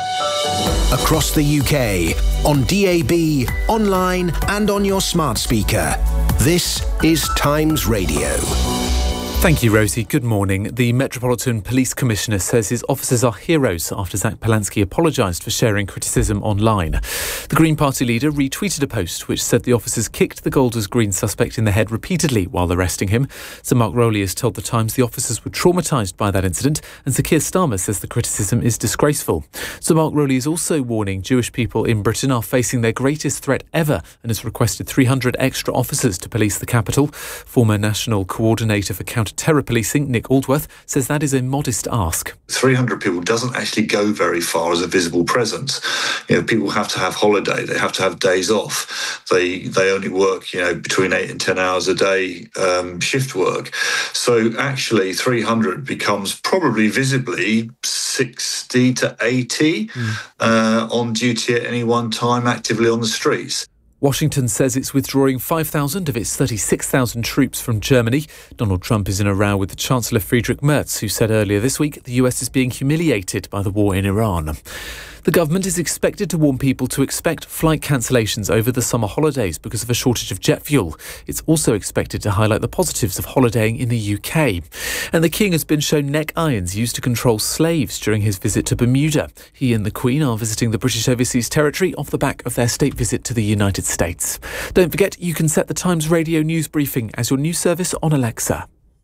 Across the U K, on D A B, online and on your smart speaker. This is Times Radio. Thank you, Rosie. Good morning. The Metropolitan Police Commissioner says his officers are heroes after Zach Polanski apologised for sharing criticism online. The Green Party leader retweeted a post which said the officers kicked the Golders Green suspect in the head repeatedly while arresting him. Sir Mark Rowley has told The Times the officers were traumatised by that incident, and Sir Keir Starmer says the criticism is disgraceful. Sir Mark Rowley is also warning Jewish people in Britain are facing their greatest threat ever and has requested three hundred extra officers to police the capital. Former National Coordinator for Counter Terror Policing, Nick Aldworth, says that is a modest ask. three hundred people doesn't actually go very far as a visible presence. You know, people have to have holiday, they have to have days off. They they only work, you know, between eight and ten hours a day um, shift work. So actually three hundred becomes probably visibly sixty to eighty mm. uh, on duty at any one time, actively on the streets. Washington says it's withdrawing five thousand of its thirty-six thousand troops from Germany. Donald Trump is in a row with the Chancellor Friedrich Merz, who said earlier this week the U S is being humiliated by the war in Iran. The government is expected to warn people to expect flight cancellations over the summer holidays because of a shortage of jet fuel. It's also expected to highlight the positives of holidaying in the U K. And the King has been shown neck irons used to control slaves during his visit to Bermuda. He and the Queen are visiting the British Overseas Territory off the back of their state visit to the United States. Don't forget, you can set the Times Radio news briefing as your news service on Alexa.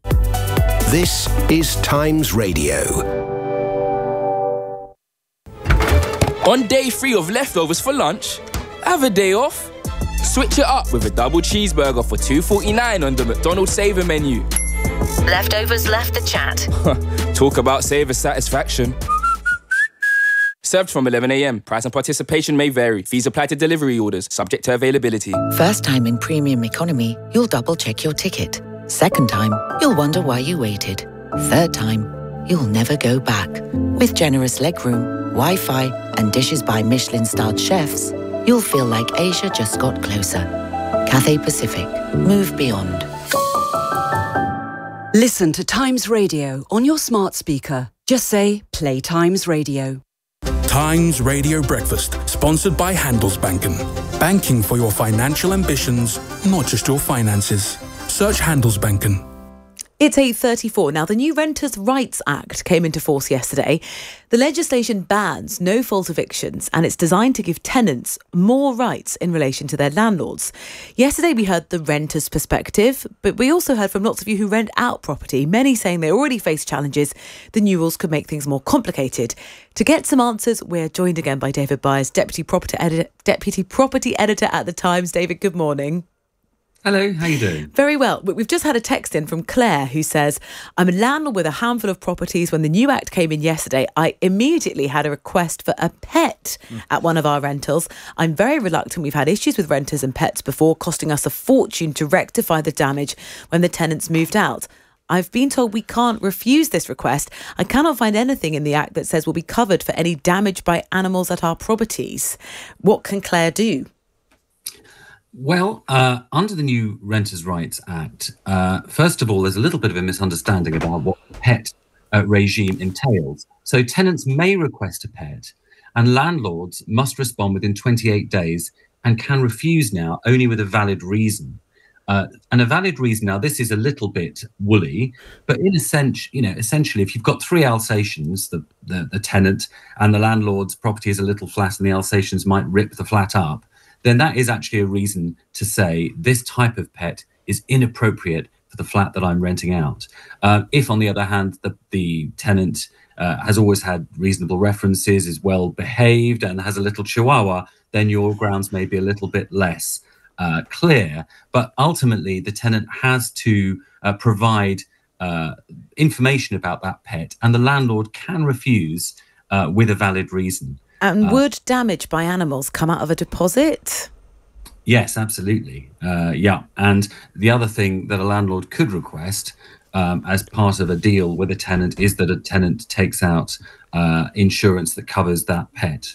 This is Times Radio. On day three of leftovers for lunch, have a day off. Switch it up with a double cheeseburger for two forty-nine on the McDonald's Saver menu. Leftovers left the chat. Talk about saver satisfaction. Served from eleven a.m. Price and participation may vary. Fees apply to delivery orders, subject to availability. First time in premium economy, you'll double check your ticket. Second time, you'll wonder why you waited. Third time, you'll never go back. With generous legroom, Wi-Fi and dishes by Michelin-starred chefs, you'll feel like Asia just got closer. Cathay Pacific. Move beyond. Listen to Times Radio on your smart speaker. Just say, play Times Radio. Times Radio Breakfast, sponsored by Handelsbanken. Banking for your financial ambitions, not just your finances. Search Handelsbanken. It's eight thirty-four. Now, the new Renters' Rights Act came into force yesterday. The legislation bans no-fault evictions and it's designed to give tenants more rights in relation to their landlords. Yesterday, we heard the renters' perspective, but we also heard from lots of you who rent out property, many saying they already face challenges. The new rules could make things more complicated. To get some answers, we're joined again by David Byers, Deputy Property Editor, Deputy Property Editor at The Times. David, good morning. Hello, how you doing? Very well. We've just had a text in from Claire who says, I'm a landlord with a handful of properties. When the new act came in yesterday, I immediately had a request for a pet mm. at one of our rentals. I'm very reluctant. We've had issues with renters and pets before, costing us a fortune to rectify the damage when the tenants moved out. I've been told we can't refuse this request. I cannot find anything in the Act that says we'll be covered for any damage by animals at our properties. What can Claire do? Well, uh, under the new Renters' Rights Act, uh, first of all, there's a little bit of a misunderstanding about what the pet uh, regime entails. So tenants may request a pet, and landlords must respond within twenty-eight days and can refuse now only with a valid reason. Uh, and a valid reason, now this is a little bit woolly, but in a sense, you know, essentially, if you've got three Alsatians, the, the, the tenant and the landlord's property is a little flat and the Alsatians might rip the flat up, then that is actually a reason to say this type of pet is inappropriate for the flat that I'm renting out. Uh, if, on the other hand, the, the tenant uh, has always had reasonable references, is well behaved and has a little chihuahua, then your grounds may be a little bit less Uh, clear, but ultimately the tenant has to uh, provide uh, information about that pet, and the landlord can refuse uh, with a valid reason. And uh, would damage by animals come out of a deposit? Yes, absolutely. Uh, yeah, and the other thing that a landlord could request um, as part of a deal with a tenant is that a tenant takes out uh, insurance that covers that pet.